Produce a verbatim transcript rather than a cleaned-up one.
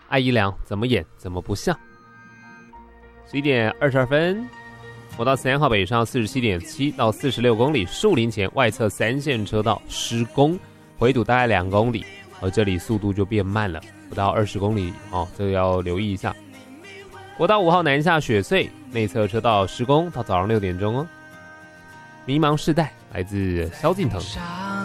艾怡良怎么演怎么不像。十一点二十二分，国道三号北上四十七点七到四十六公里，树林前外侧三线车道施工，回堵大概两公里，而这里速度就变慢了，不到二十公里哦，这个要留意一下。国道五号南下雪隧内侧车道施工到早上六点钟哦。迷茫世代来自萧敬腾。